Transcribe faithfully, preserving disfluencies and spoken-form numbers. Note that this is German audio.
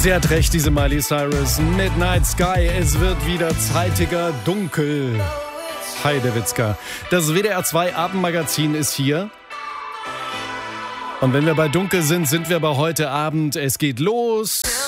Sie hat recht, diese Miley Cyrus. Midnight Sky, es wird wieder zeitiger dunkel. Heidewitzka. Das W D R zwei Abendmagazin ist hier. Und wenn wir bei dunkel sind, sind wir bei heute Abend. Es geht los.